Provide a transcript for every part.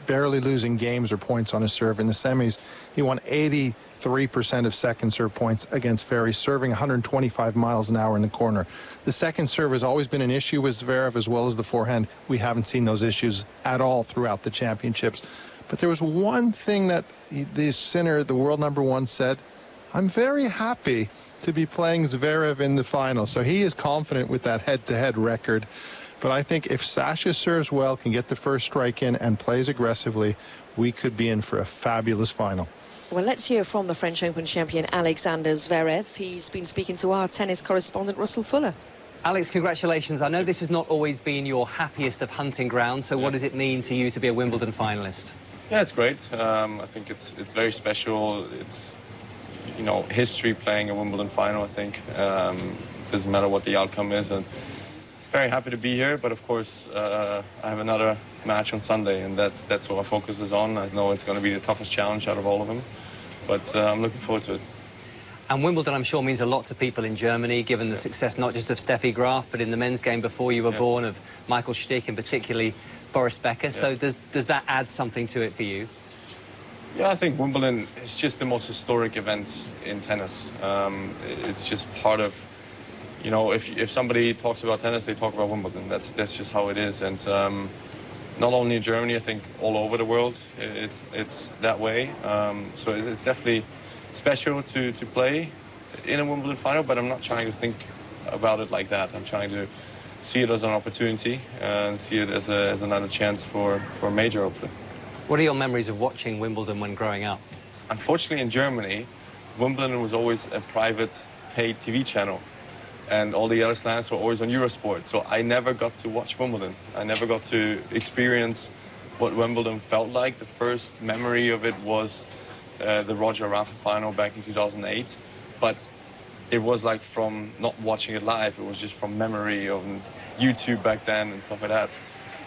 barely losing games or points on his serve. In the semis, he won 83% of second serve points against Ferry, serving 125 miles an hour in the corner. The second serve has always been an issue with Zverev, as well as the forehand. We haven't seen those issues at all throughout the championships. But there was one thing that the Sinner, the world number one, said: I'm very happy to be playing Zverev in the final. So he is confident with that head-to-head record. But I think if Sasha serves well, can get the first strike in, and plays aggressively, we could be in for a fabulous final. Well, let's hear from the French Open champion Alexander Zverev. He's been speaking to our tennis correspondent Russell Fuller. Alex, congratulations. I know this has not always been your happiest of hunting grounds, so what does it mean to you to be a Wimbledon finalist? Yeah, it's great. I think it's very special. It's, you know, history playing a Wimbledon final, I think. Doesn't matter what the outcome is, and very happy to be here. But of course, I have another match on Sunday, and that's what my focus is on. I know it's going to be the toughest challenge out of all of them, but I'm looking forward to it. And Wimbledon, I'm sure, means a lot to people in Germany, given the success not just of Steffi Graf, but in the men's game before you were born, of Michael Stich and particularly Boris Becker. So does that add something to it for you? Yeah, I think Wimbledon is just the most historic event in tennis. It's just part of, you know, if somebody talks about tennis, they talk about Wimbledon. That's just how it is. And not only in Germany, I think all over the world, it's that way. So it's definitely special to play in a Wimbledon final, but I'm not trying to think about it like that. I'm trying to see it as an opportunity and see it as another chance for a major, hopefully. What are your memories of watching Wimbledon when growing up? Unfortunately, in Germany, Wimbledon was always a private paid TV channel, and all the other slams were always on Eurosport. So I never got to watch Wimbledon. I never got to experience what Wimbledon felt like. The first memory of it was the Roger Rafa final back in 2008. But it was like from not watching it live, it was just from memory of YouTube back then and stuff like that.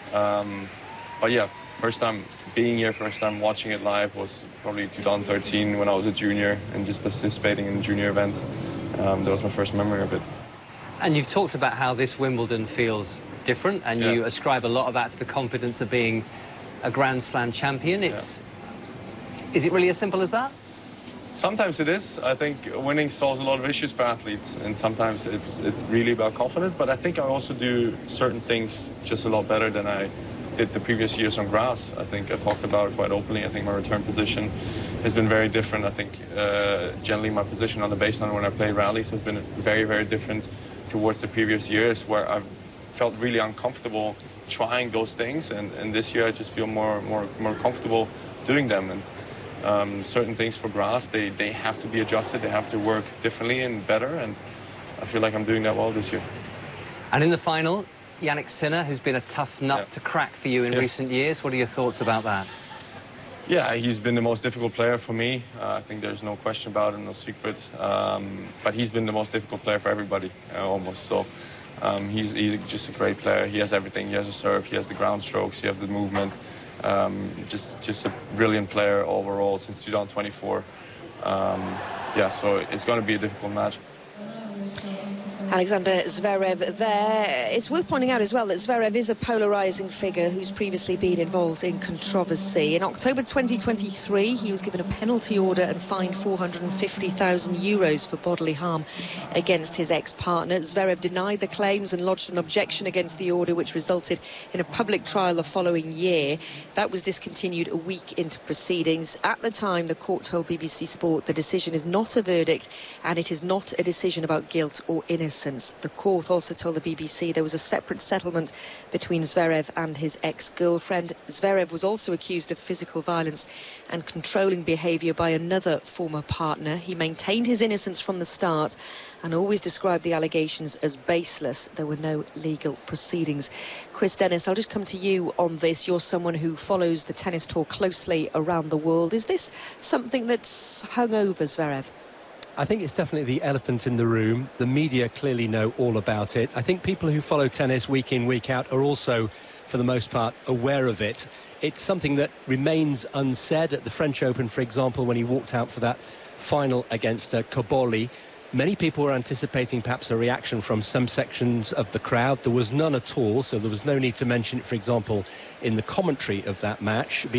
But yeah, first time being here, first time watching it live was probably 2013 when I was a junior and just participating in the junior event. That was my first memory of it. And you've talked about how this Wimbledon feels different, and you ascribe a lot of that to the confidence of being a Grand Slam champion. Is it really as simple as that? Sometimes it is. I think winning solves a lot of issues for athletes, and sometimes it's really about confidence. But I think I also do certain things just a lot better than I did the previous years on grass. I think I talked about it quite openly. I think my return position has been very different. I think generally my position on the baseline when I play rallies has been very, very different towards the previous years, where I've felt really uncomfortable trying those things. And this year I just feel more comfortable doing them. And certain things for grass, they have to be adjusted. They have to work differently and better. And I feel like I'm doing that well this year. And in the final, Jannik Sinner, who's been a tough nut to crack for you in recent years. What are your thoughts about that? Yeah, he's been the most difficult player for me. I think there's no question about it, no secret. But he's been the most difficult player for everybody, almost. So he's just a great player. He has everything. He has a serve, he has the ground strokes, he has the movement. Just a brilliant player overall since 2024. Yeah, so it's going to be a difficult match. Alexander Zverev there. It's worth pointing out as well that Zverev is a polarising figure who's previously been involved in controversy. In October 2023, he was given a penalty order and fined €450,000 for bodily harm against his ex-partner. Zverev denied the claims and lodged an objection against the order, which resulted in a public trial the following year. That was discontinued a week into proceedings. At the time, the court told BBC Sport the decision is not a verdict and it is not a decision about guilt or innocence. The court also told the BBC there was a separate settlement between Zverev and his ex-girlfriend. Zverev was also accused of physical violence and controlling behaviour by another former partner. He maintained his innocence from the start and always described the allegations as baseless. There were no legal proceedings. Chris Dennis, I'll just come to you on this. You're someone who follows the tennis tour closely around the world. Is this something that's hung over Zverev? I think it's definitely the elephant in the room. The media clearly know all about it. I think people who follow tennis week in, week out are also, for the most part, aware of it. It's something that remains unsaid. At the French Open, for example, when he walked out for that final against Cobolli, many people were anticipating perhaps a reaction from some sections of the crowd. There was none at all, so there was no need to mention it, for example, in the commentary of that match.